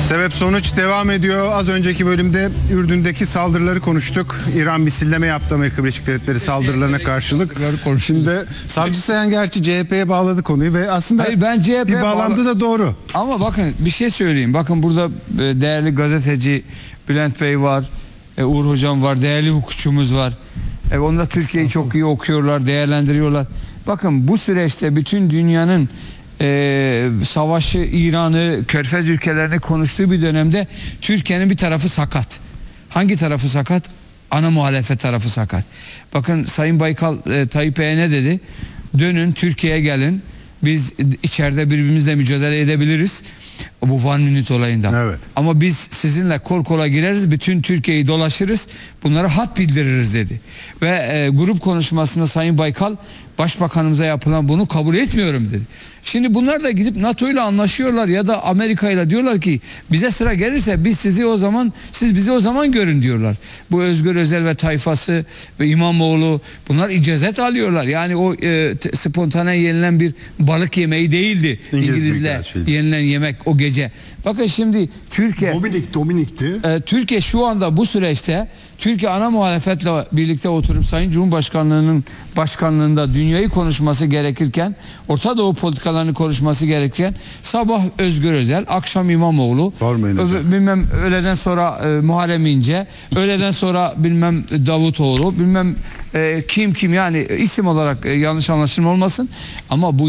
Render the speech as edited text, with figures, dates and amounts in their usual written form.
Sebep sonuç devam ediyor. Az önceki bölümde Ürdün'deki saldırıları konuştuk. İran misilleme yaptı Amerika Birleşik Devletleri saldırılarına karşılık. Şimdi Savcı Sayan gerçi CHP'ye bağladı konuyu ve aslında hayır, ben CHP'ye bir bağlandı da doğru. Ama bakın bir şey söyleyeyim. Bakın burada değerli gazeteci Bülent Bey var, Uğur Hocam var, değerli hukukçumuz var. Onlar Türkiye'yi çok iyi okuyorlar, değerlendiriyorlar. Bakın bu süreçte bütün dünyanın savaşı, İran'ı, Körfez ülkelerini konuştuğu bir dönemde Türkiye'nin bir tarafı sakat. Hangi tarafı sakat? Ana muhalefet tarafı sakat. Bakın Sayın Baykal Tayyip Bey'e ne dedi? Dönün Türkiye'ye gelin. Biz içeride birbirimizle mücadele edebiliriz. Bu Van Minut olayında. Evet. Ama biz sizinle kol kola gireriz. Bütün Türkiye'yi dolaşırız. Bunlara hat bildiririz dedi. Ve grup konuşmasında Sayın Baykal Başbakanımıza yapılan bunu kabul etmiyorum dedi. Şimdi bunlar da gidip NATO ile anlaşıyorlar ya da Amerika ile diyorlar ki bize sıra gelirse siz bizi o zaman görün diyorlar. Bu Özgür Özel ve tayfası ve İmamoğlu bunlar icazet alıyorlar. Yani o spontane yenilen bir balık yemeği değildi. İngilizle yenilen yemek o gece. Bakın şimdi Türkiye Dominik'ti. Türkiye şu anda bu süreçte Türkiye ana muhalefetle birlikte oturup Sayın Cumhurbaşkanlığının başkanlığında dünyayı konuşması gerekirken, Orta Doğu politikalarını konuşması gerekirken sabah Özgür Özel, akşam İmamoğlu, bilmem öğleden sonra Muharrem İnce, öğleden sonra bilmem Davutoğlu, bilmem kim yani isim olarak yanlış anlaşılma olmasın ama bu